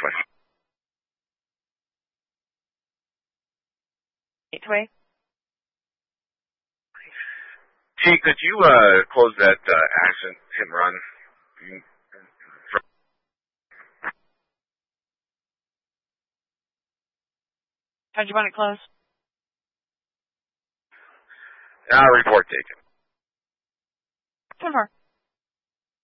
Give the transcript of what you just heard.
way. 8-way. T, could you close that accident hit and run? How'd you want it closed? Report taken. 10-4.